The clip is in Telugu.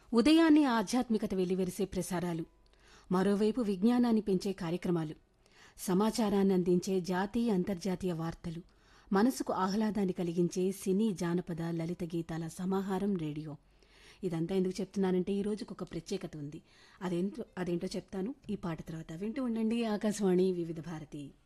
ఉదయాన్నే ఆధ్యాత్మికత వెలివెరిసే ప్రసారాలు, మరోవైపు విజ్ఞానాన్ని పెంచే కార్యక్రమాలు, సమాచారాన్ని అందించే జాతీయ అంతర్జాతీయ వార్తలు, మనసుకు ఆహ్లాదాన్ని కలిగించే సినీ జానపద లలిత గీతాల సమాహారం రేడియో. ఇదంతా ఎందుకు చెప్తున్నానంటే ఈ రోజుకు ఒక ప్రత్యేకత ఉంది. అదేంటో చెప్తాను ఈ పాట తర్వాత. వింటూ ఉండండి ఆకాశవాణి వివిధ భారతి.